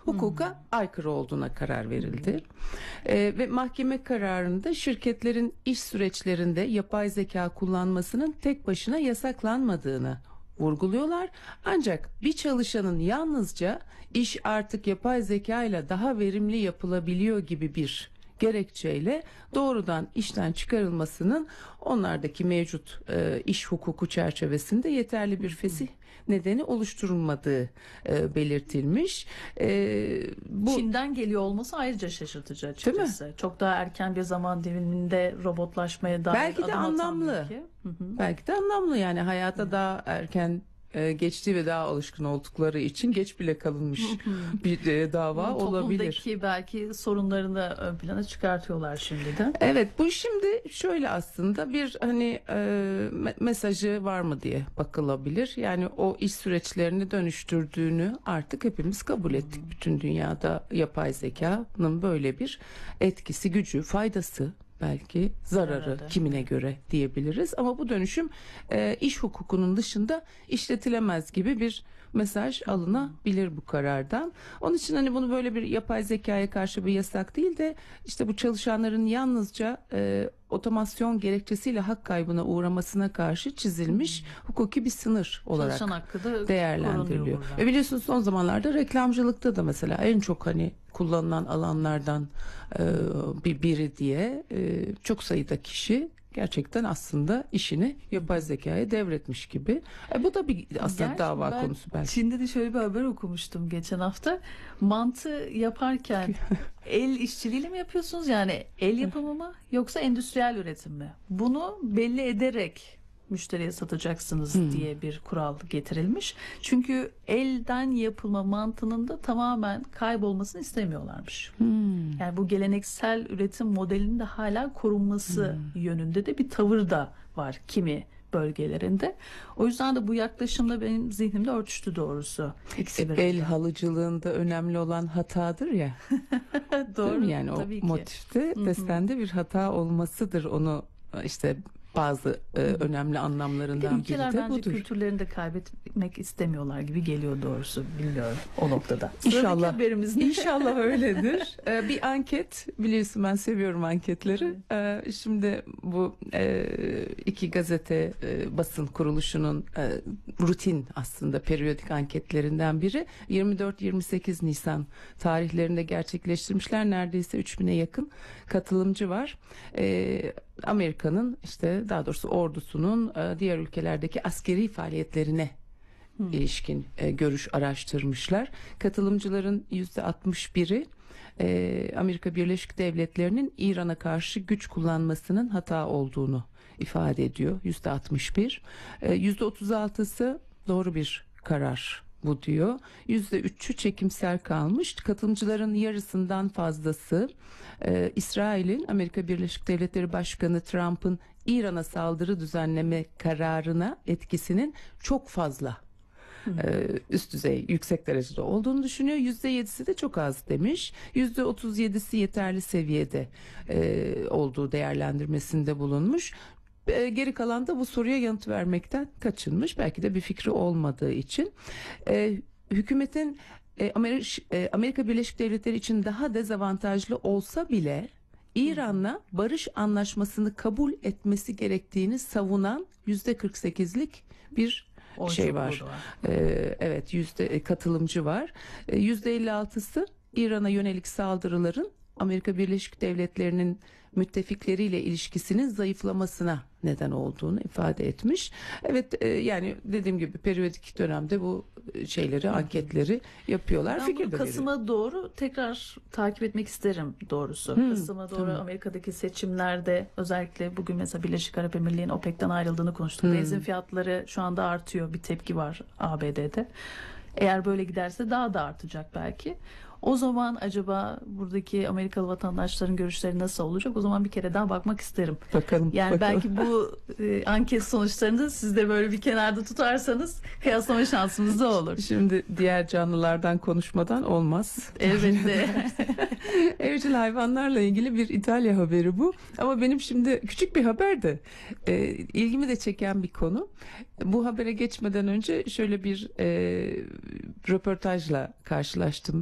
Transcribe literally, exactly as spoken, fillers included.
hukuka hmm. aykırı olduğuna karar verildi. Hmm. E, ve mahkeme kararında şirketlerin iş süreçlerinde yapay zeka kullanmasının tek başına yasaklanmadığını vurguluyorlar. Ancak bir çalışanın yalnızca iş artık yapay zeka ile daha verimli yapılabiliyor gibi bir gerekçeyle doğrudan işten çıkarılmasının onlardaki mevcut e, iş hukuku çerçevesinde yeterli bir fesih nedeni oluşturulmadığı e, belirtilmiş. E, bu Çin'den geliyor olması ayrıca şaşırtıcı açıkçası. Çok daha erken bir zaman diliminde robotlaşmaya dair belki de anlamlı. Belki de anlamlı yani hayata Hı. daha erken geçtiği ve daha alışkın oldukları için geç bile kalınmış bir e, dava Toplumdaki olabilir. Toplumdaki belki sorunlarını ön plana çıkartıyorlar şimdi de. Evet, bu şimdi şöyle aslında bir hani e, mesajı var mı diye bakılabilir. Yani o iş süreçlerini dönüştürdüğünü artık hepimiz kabul ettik. Hmm. Bütün dünyada yapay zekanın böyle bir etkisi, gücü, faydası, belki zararı Zararı. kimine göre diyebiliriz ama bu dönüşüm e, iş hukukunun dışında işletilemez gibi bir mesaj alınabilir bu karardan. Onun için hani bunu böyle bir yapay zekaya karşı bir yasak değil de işte bu çalışanların yalnızca e, otomasyon gerekçesiyle hak kaybına uğramasına karşı çizilmiş hmm. hukuki bir sınır olarak değerlendiriliyor. Ve biliyorsunuz son zamanlarda reklamcılıkta da mesela en çok hani kullanılan alanlardan e, bir biri diye e, çok sayıda kişi gerçekten aslında işini yapay zekaya devretmiş gibi. E, bu da bir aslında Gerçi dava konusu belki. Çin'de de şöyle bir haber okumuştum geçen hafta. Mantı yaparken el işçiliğiyle mi yapıyorsunuz? Yani el yapımı mı yoksa endüstriyel üretim mi? Bunu belli ederek müşteriye satacaksınız hmm. diye bir kural getirilmiş. Çünkü elden yapılma mantının da tamamen kaybolmasını istemiyorlarmış. Hmm. Yani bu geleneksel üretim modelinin de hala korunması hmm. yönünde de bir tavır da var kimi bölgelerinde. O yüzden de bu yaklaşımla benim zihnimde örtüştü doğrusu. E, el halıcılığında önemli olan hatadır ya. Doğru. Yani o motifte, destende bir hata olmasıdır. Onu işte bazı e, önemli anlamlarından biri de budur. Ülkeler bence kültürlerini de kaybetmek istemiyorlar gibi geliyor doğrusu. Bilmiyorum o noktada. İnşallah. Haberimiz İnşallah öyledir. ee, bir anket, biliyorsun ben seviyorum anketleri. Evet. Ee, şimdi bu e, iki gazete e, basın kuruluşunun e, rutin aslında periyodik anketlerinden biri yirmi dört yirmi sekiz Nisan tarihlerinde gerçekleştirmişler. Neredeyse üç bine yakın katılımcı var. Ee, Amerika'nın işte daha doğrusu ordusunun diğer ülkelerdeki askeri faaliyetlerine hmm. ilişkin görüş araştırmışlar. Katılımcıların yüzde altmış biri Amerika Birleşik Devletleri'nin İran'a karşı güç kullanmasının hata olduğunu ifade ediyor. yüzde altmış bir. yüzde otuz altısı doğru bir karar bu diyor. yüzde üçü çekimser kalmış. Katılımcıların yarısından fazlası e, İsrail'in Amerika Birleşik Devletleri Başkanı Trump'ın İran'a saldırı düzenleme kararına etkisinin çok fazla e, üst düzey, yüksek derecede olduğunu düşünüyor. yüzde yedisi de çok az demiş. yüzde otuz yedisi yeterli seviyede e, olduğu değerlendirmesinde bulunmuş. Geri kalan da bu soruya yanıt vermekten kaçınmış. Belki de bir fikri olmadığı için. Ee, hükümetin e, Amerika, e, Amerika Birleşik Devletleri için daha dezavantajlı olsa bile İran'la barış anlaşmasını kabul etmesi gerektiğini savunan yüzde kırk sekizlik bir o şey var. var. Ee, evet, yüzde katılımcı var. Ee, yüzde elli altısı İran'a yönelik saldırıların Amerika Birleşik Devletleri'nin müttefikleriyle ilişkisinin zayıflamasına neden olduğunu ifade etmiş. Evet, e, yani dediğim gibi periyodik dönemde bu şeyleri, anketleri yapıyorlar. Ben Fikir de Kasım'a veriyor. doğru tekrar takip etmek isterim doğrusu. Hmm, Kasım'a doğru tamam. Amerika'daki seçimlerde özellikle bugün mesela Birleşik Arap Emirliği'nin OPEC'ten ayrıldığını konuştuk. Hmm. Benzin fiyatları şu anda artıyor. Bir tepki var A B D'de. Eğer böyle giderse daha da artacak belki. O zaman acaba buradaki Amerikalı vatandaşların görüşleri nasıl olacak? O zaman bir kere daha bakmak isterim. Bakalım. Yani bakalım. belki bu e, anket sonuçlarını siz de böyle bir kenarda tutarsanız kıyaslama şansımız da olur. Şimdi diğer canlılardan konuşmadan olmaz. Elbette. Evcil hayvanlarla ilgili bir İtalya haberi bu. Ama benim şimdi küçük bir haber de e, ilgimi de çeken bir konu. Bu habere geçmeden önce şöyle bir e, röportajla karşılaştım.